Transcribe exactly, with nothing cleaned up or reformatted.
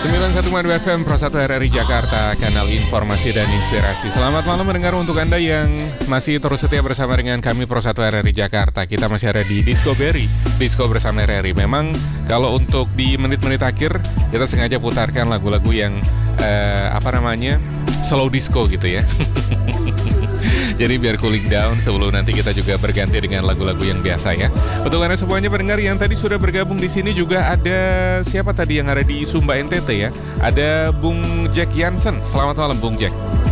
sembilan puluh satu koma dua F M Pro satu R R I Jakarta, kanal informasi dan inspirasi. Selamat malam mendengar untuk Anda yang masih terus setia bersama dengan kami Pro satu R R I Jakarta. Kita masih ada di Disco Berry, Disco bersama R R I. Memang kalau untuk di menit-menit akhir kita sengaja putarkan lagu-lagu yang eh, apa namanya slow disco gitu ya. Jadi biar cooling down sebelum nanti kita juga berganti dengan lagu-lagu yang biasa ya. Untuk Anda semuanya pendengar yang tadi sudah bergabung di sini juga ada siapa tadi yang ada di Sumba N T T ya? Ada Bung Jack Jansen. Selamat malam Bung Jack.